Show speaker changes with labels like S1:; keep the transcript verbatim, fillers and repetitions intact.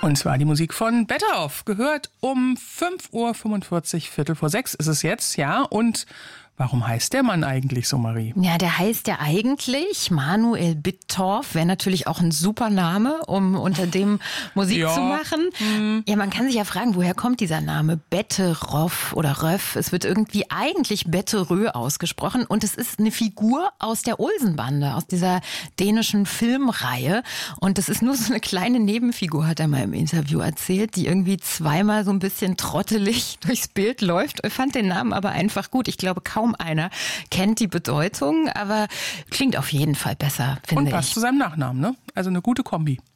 S1: Und zwar die Musik von Better Off, gehört um fünf Uhr fünfundvierzig, Viertel vor sechs ist es jetzt, ja. Und warum heißt der Mann eigentlich so, Marie?
S2: Ja, der heißt ja eigentlich Manuel Bittorf. Wäre natürlich auch ein super Name, um unter dem Musik
S1: Ja.
S2: zu machen.
S1: Hm.
S2: Ja, man kann sich ja fragen, woher kommt dieser Name Betteroff oder Röff? Es wird irgendwie eigentlich Betterö ausgesprochen und es ist eine Figur aus der Olsenbande, aus dieser dänischen Filmreihe. Und das ist nur so eine kleine Nebenfigur, hat er mal im Interview erzählt, die irgendwie zweimal so ein bisschen trottelig durchs Bild läuft. Ich fand den Namen aber einfach gut. Ich glaube, kaum einer kennt die Bedeutung, aber klingt auf jeden Fall besser, finde
S1: Und
S2: ich.
S1: passt zu seinem Nachnamen, ne? Also eine gute Kombi.